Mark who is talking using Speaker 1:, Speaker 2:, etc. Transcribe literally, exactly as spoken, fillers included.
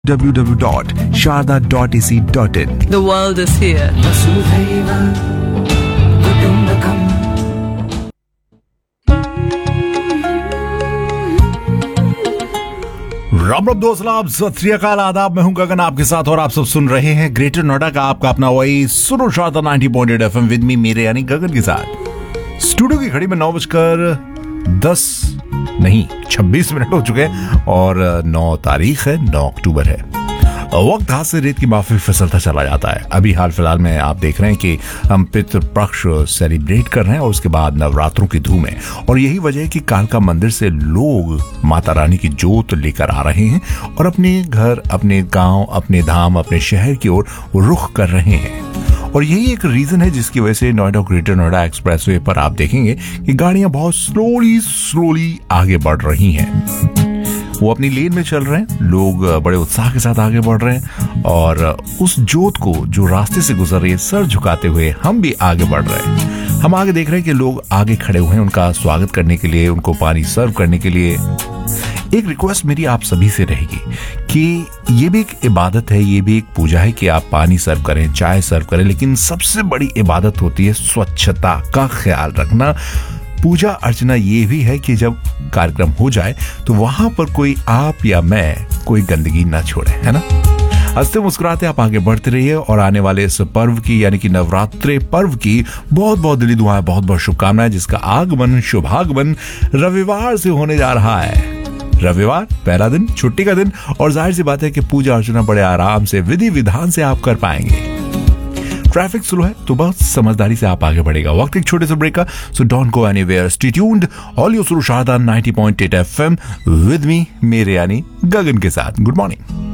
Speaker 1: w w w dot sharda dot a c dot in.
Speaker 2: The world is here.
Speaker 3: Ram Ram दोस्त, आप सत श्री अकाल, आदाब। मैं हूं गगन आपके साथ और आप सब सुन रहे हैं ग्रेटर नोएडा का आपका अपना वही सुनो Sharda ninety point eight FM with me, मेरे यानी गगन के साथ। स्टूडियो की घड़ी में नौ बजकर दस नहीं छब्बीस मिनट हो चुके हैं और नौ तारीख है, नौ अक्टूबर है। वक्त हाथ से रेत की माफी फिसलता चला जाता है। अभी हाल फिलहाल में आप देख रहे हैं कि हम पितृपक्ष सेलिब्रेट कर रहे हैं और उसके बाद नवरात्रों की धूम है। और यही वजह है कि कालका मंदिर से लोग माता रानी की जोत लेकर आ रहे हैं और अपने घर, अपने गांव, अपने धाम, अपने शहर की ओर रुख कर रहे हैं। और यही एक रीजन है जिसकी वजह से नोएडा ग्रेटर नोएडा एक्सप्रेसवे पर आप देखेंगे कि गाड़ियां बहुत स्लोली स्लोली आगे बढ़ रही हैं। वो अपनी लेन में चल रहे हैं, लोग बड़े उत्साह के साथ आगे बढ़ रहे हैं और उस जोत को जो रास्ते से गुजर रही है, सर झुकाते हुए हम भी आगे बढ़ रहे हैं। हम आगे देख रहे हैं कि लोग आगे खड़े हुए हैं उनका स्वागत करने के लिए, उनको पानी सर्व करने के लिए। एक रिक्वेस्ट मेरी आप सभी से रहेगी कि ये भी एक इबादत है, ये भी एक पूजा है कि आप पानी सर्व करें, चाय सर्व करें, लेकिन सबसे बड़ी इबादत होती है स्वच्छता का ख्याल रखना। पूजा अर्चना ये भी है कि जब कार्यक्रम हो जाए तो वहां पर कोई आप या मैं कोई गंदगी ना छोड़े, है ना। हंसते मुस्कुराते आप आगे बढ़ते रहिए और आने वाले इस पर्व की यानी कि नवरात्रे पर्व की बहुत बहुत दिली दुआएं, बहुत बहुत शुभकामनाएं, जिसका आगमन शुभागमन रविवार से होने जा रहा है। रविवार पहला दिन, छुट्टी का दिन, और जाहिर सी बात है कि पूजा अर्चना बड़े आराम से विधि विधान से आप कर पाएंगे। ट्रैफिक स्लो है तो बहुत समझदारी से आप आगे बढ़ेगा। वक्त एक छोटे से ब्रेक का, so don't go anywhere, stay tuned, all you सुनो Sharda ninety point eight FM with me, मेरे यानी गगन के साथ। Good morning.